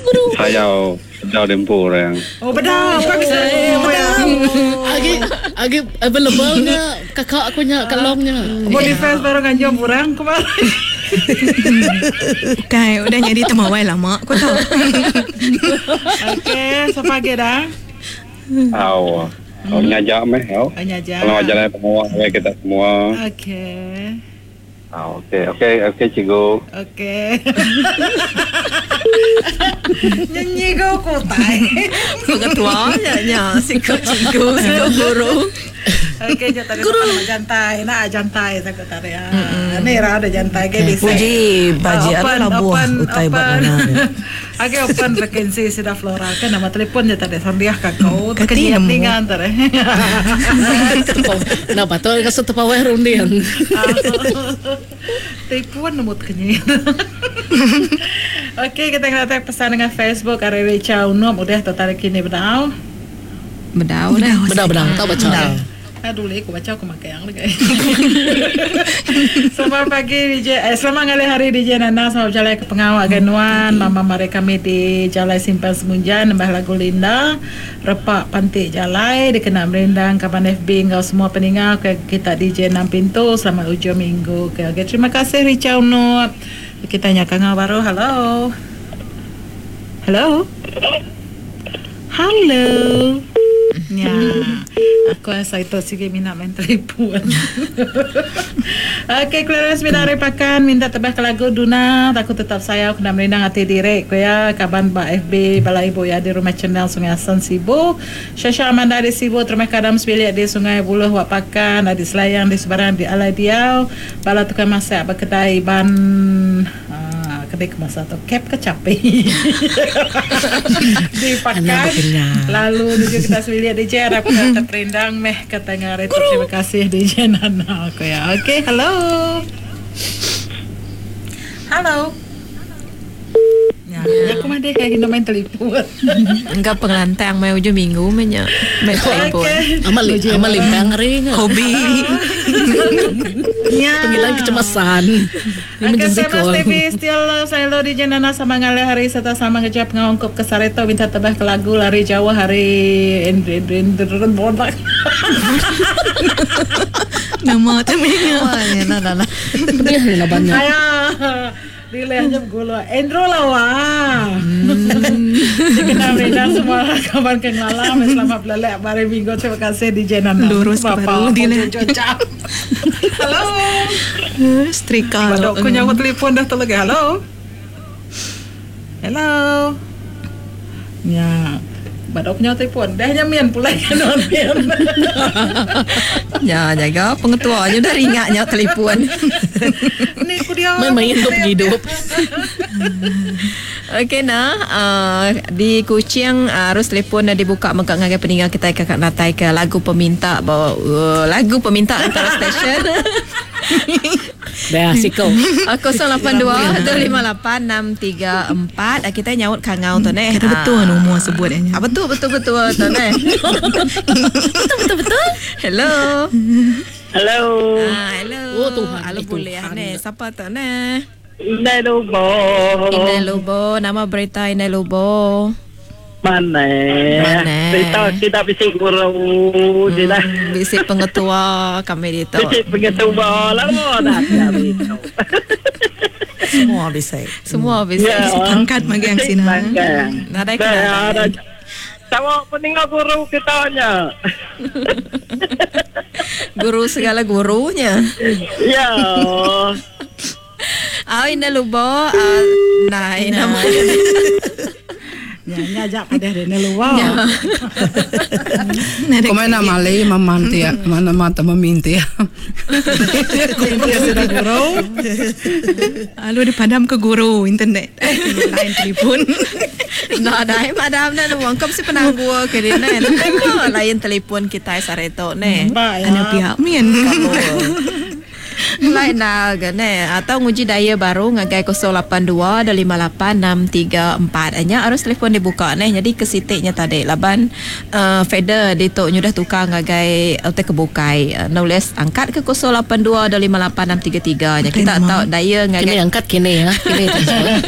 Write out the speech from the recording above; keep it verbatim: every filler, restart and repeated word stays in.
Sayau Bedau Dempo orang. Oh bedau. Bedau. Agi agi available nya kakak aku nya kalongnya. Body face baru nganjom orang kemarin. Kai udah jadi temawai lama aku tahu. Okey, so pagi dah. Aw. Kau ngajak meh, kau. Nyajak. Kalau ajaran semua, kita semua. Okey. Ah, okey, okey, okey, cikgu. Okey. Nyanyi kau kotai. Ketua nya si cikgu si guru. Okey, jat tadi guru jantai, nak jantai tak tadi. Ah, ni ada jantai ke bisa. Puji baji adalah buah utai banana. Okey, open vacancy sida Flora kan nama telefon je tadi sandiah kakau. Kati Kenyap ningan tadi. Nah, betul kasi tepawai rundian. Telefon nomor kenyap. Okey, kita nak tag pesan dengan Facebook Ari Richa Unom udah tertarik kini bedau. Bedau dah. Bedau-bedau tahu baca. Aduh, aku baca aku makai yang lagi. Selamat pagi D J. Eh, selamat ngali hari D J Nana sama berjalan ke pengawak Ganuan. Mama mari kami di Jalai Simpan Semunjan nambah lagu Linda. Repak pantik Jalai dikena merindang kapan F B engkau semua peninggal ke kita D J enam pintu selamat hujung minggu. Okay, okay. Terima kasih Richa Unut. Kita nyakan baru. Halo. Halo. Halo. Ya, aku rasa itu sige minat main telefon. Okey, Clarence Bidari Pakan minta tebah ke lagu Duna. Takut tetap saya aku nak merindang hati diri ku ya. Kaban Mbak F B Bala Ibu ya di rumah channel Sungai Asan Sibu. Syasha Amanda di Sibu terima kadam sebilik di Sungai Buluh Wak Pakan. Di Selayang di Sebarang di Alai Diau. Bala tukang masak berkedai ban kedai kemasan atau cap kecapi dipakai lalu menuju kita sebilik D J harap kita terperindang meh katanya reto. Terima kasih D J Nana aku ya. Okey, halo halo ya, ya aku mah deh kayak gini main telepon. Enggak pengelantang mai ujung minggu menya main telepon. Amal amal limpang ring hobi. Ya. Panggilan kecemasan. Oke, saya Mas T V still saya lo di Jenana sama ngale hari serta sama ngejap ngongkop ke Sareto minta tebah ke lagu lari Jawa hari endren bodak. Nama temanya. Ya, nah, nah, nah. Benih lah banyak. Ayo. Dilehnya gulu Endro lah wah. Dikenal Rina semua kawan keng lalam selamat belalek bare minggu. Terima kasih di Jenana. Lurus baru dileh. Halo. Strika. Badok ku nyawa telefon dah tu lagi. Halo. Hello. Ya. Badok nyawa telefon. Dah nyamian pula kan mian. Ya, jaga pengetuanya dah ringaknya telefon. Ni ku dia. Main-main hidup hidup. Okey nah, uh, di Kuching uh, arus telefon dah dibuka mengak ngagai peninggal kita kakak natai ke lagu peminta bawa uh, lagu peminta antara stesen. Dah sikau. kosong lapan dua dua lima lapan enam tiga empat. Kita nyaut kangau tu neh. Kita betul uh, umur sebut nya. Ah, betul betul betul tu neh. Betul betul betul. Hello. Hello. Ah, hello. Oh, Tuhan. Halo boleh neh. Siapa tu neh? Inai Lobo. Inai Lobo. Nama berita Inai Lobo. Mana? Mana? Berita kita bisik guru je lah. Hmm, bisik pengetua kami di tu. Bisik pengetua lah. Dah Semua bisa. Semua bisik. Ya. Pangkat magang sini. Nada kena. Sama peninggal guru kita nya. Guru segala gurunya. Ya. Ah, Inai Lobo. Uh, nah, nama. Ya, ngajak pada Rene luar. Kemana malay mamanti ya, mana mata meminti ya. Dia sudah guru. Lalu dipadam ke guru internet, lain telefon. Nah, dah madam na wangkap si penangguh ke dia na. Tengok lain telefon kita Sareto ne. Ada pihak mian. Lain na gane atau nguji daya baru ngagai kosong lapan dua dua lima lapan enam tiga empat. Anya harus telefon dibuka ne. Jadi kesitiknya tadi laban uh, feeder ditok nyudah tukar ngagai otak kebukai. Uh, nulis angkat ke kosong lapan dua dua lima lapan enam tiga tiga. Nya kita tahu daya ngagai kini angkat kini ya. Kini